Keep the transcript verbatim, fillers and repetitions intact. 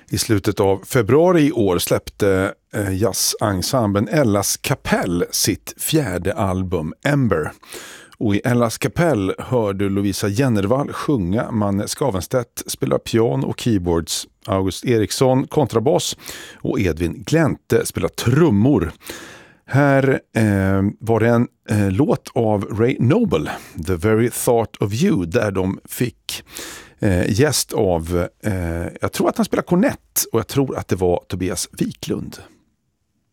I slutet av februari i år släppte eh, jazzensemblen Ellas Kapell sitt fjärde album Ember. Och i Ellas Kapell hörde Lovisa Jennervall sjunga, Manne Skavenstedt spela piano och keyboards, August Eriksson kontrabass och Edvin Glente spela trummor. Här eh, var det en eh, låt av Ray Noble, The Very Thought of You, där de fick eh, gäst av, eh, jag tror att han spelar kornett och jag tror att det var Tobias Wiklund.